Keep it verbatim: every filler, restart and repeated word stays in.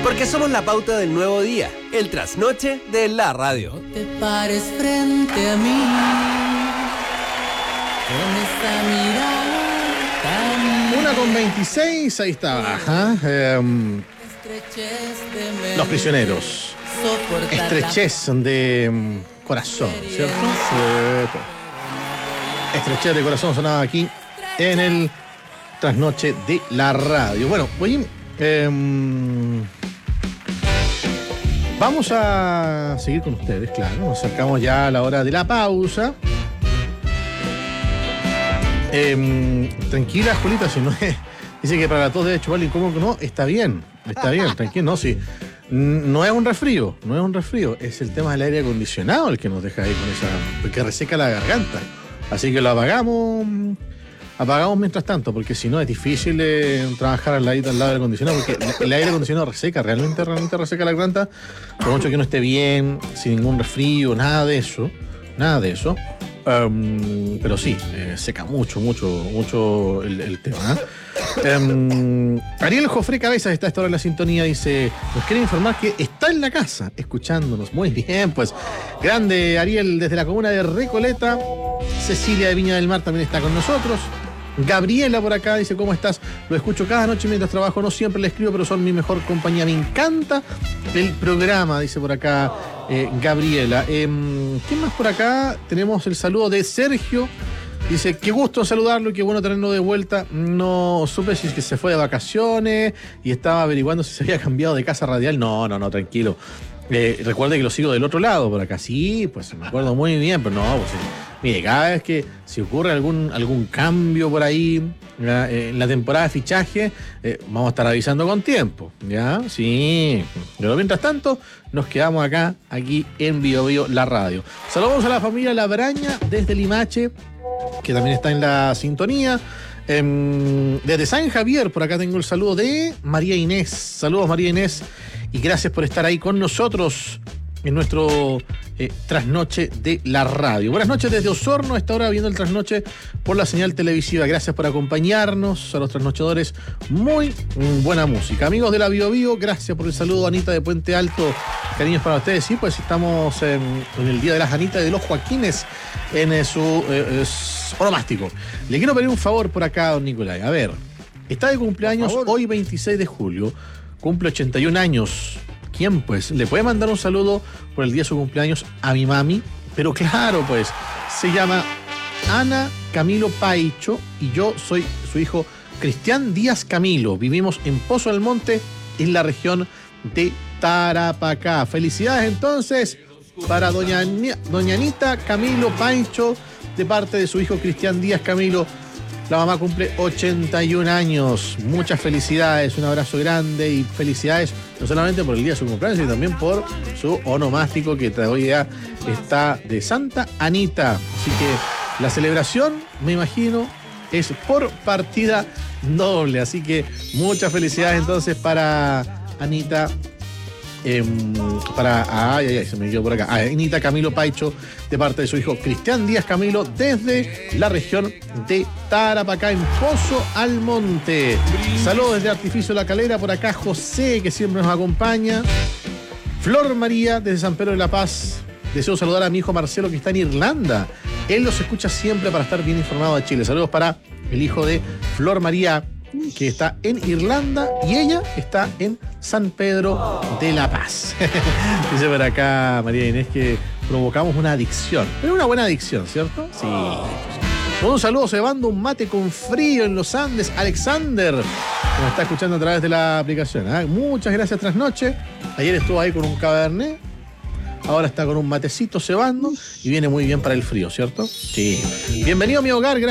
Porque somos la pauta del nuevo día, el trasnoche de la radio. No te pares frente a mí con esta mirada tan... Una con veintiséis, ahí está. Ajá. Eh, los prisioneros. Estrechez de um, corazón, ¿cierto? Eh, Estrechez de corazón sonaba aquí en el trasnoche de la radio. Bueno, oye, eh, vamos a seguir con ustedes, claro. Nos acercamos ya a la hora de la pausa. Eh, tranquila, Julita, si no es... Dice que para todos debe chuparle incómodo. No, está bien, está bien, tranquilo. No, sí. No es un resfrío, no es un resfrío. Es el tema del aire acondicionado el que nos deja ahí con esa... Porque reseca la garganta. Así que lo apagamos... Apagamos mientras tanto, porque si no es difícil eh, trabajar al lado, al lado del acondicionado, porque el aire acondicionado reseca, realmente, realmente reseca la garganta, por mucho que no esté bien, sin ningún resfrío, nada de eso, nada de eso. Um, pero sí, eh, seca mucho, mucho, mucho el, el tema. ¿eh? Um, Ariel Jofré Cabezas está a esta hora en la sintonía, dice, nos quiere informar que está en la casa, escuchándonos. Muy bien, pues, grande Ariel desde la comuna de Recoleta. Cecilia de Viña del Mar también está con nosotros. Gabriela por acá dice, ¿cómo estás? Lo escucho cada noche mientras trabajo, no siempre le escribo, pero son mi mejor compañía. Me encanta el programa, dice por acá eh, Gabriela. Eh, ¿Quién más por acá? Tenemos el saludo de Sergio. Dice, qué gusto saludarlo y qué bueno tenerlo de vuelta. No supe si es que se fue de vacaciones y estaba averiguando si se había cambiado de casa radial. No, no, no, tranquilo. Eh, recuerde que lo sigo del otro lado por acá. Sí, pues me acuerdo muy bien, pero no, pues mire, cada vez que si ocurre algún, algún cambio por ahí ¿ya? En la temporada de fichaje, eh, vamos a estar avisando con tiempo, ¿ya? Sí. Pero mientras tanto, nos quedamos acá, aquí en Bio Bio, la radio. Saludamos a la familia Labraña desde Limache, que también está en la sintonía. Eh, desde San Javier, por acá tengo el saludo de María Inés. Saludos, María Inés. Y gracias por estar ahí con nosotros en nuestro eh, trasnoche de la radio. Buenas noches desde Osorno, a esta hora viendo el trasnoche por la señal televisiva. Gracias por acompañarnos, a los trasnochadores. Muy mm, buena música. Amigos de la Bio Bio, gracias por el saludo. Anita de Puente Alto, cariños para ustedes. Sí, pues estamos en, en el Día de las Anitas y de los Joaquines en eh, su eh, onomástico. Le quiero pedir un favor por acá, don Nicolai. A ver, está de cumpleaños hoy veintiséis de julio. Cumple ochenta y un años. ¿Quién, pues? Le puede mandar un saludo por el día de su cumpleaños a mi mami. Pero claro, pues, se llama Ana Camilo Paicho y yo soy su hijo Cristian Díaz Camilo. Vivimos en Pozo del Monte, en la región de Tarapacá. Felicidades, entonces, para doña, doña Anita Camilo Paicho, de parte de su hijo Cristian Díaz Camilo. La mamá cumple ochenta y un años. Muchas felicidades, un abrazo grande y felicidades no solamente por el día de su cumpleaños, sino también por su onomástico que todavía está de Santa Anita. Así que la celebración, me imagino, es por partida doble. Así que muchas felicidades entonces para Anita. Eh, para, ay, ay, ay, se me quedó por acá. Anita Camilo Paicho, de parte de su hijo Cristian Díaz Camilo, desde la región de Tarapacá, en Pozo Almonte. Saludos desde Artificio La Calera, por acá José, que siempre nos acompaña. Flor María, desde San Pedro de la Paz. Deseo saludar a mi hijo Marcelo, que está en Irlanda. Él los escucha siempre para estar bien informado de Chile. Saludos para el hijo de Flor María, que está en Irlanda, y ella está en San Pedro de la Paz. Dice por acá María Inés que provocamos una adicción. Pero una buena adicción, ¿cierto? Sí. Un saludo cebando un mate con frío en los Andes, Alexander, que nos está escuchando a través de la aplicación. ¿eh? Muchas gracias, Trasnoche. Ayer estuvo ahí con un cabernet, ahora está con un matecito cebando y viene muy bien para el frío, ¿cierto? Sí. Bienvenido a mi hogar. Gracias.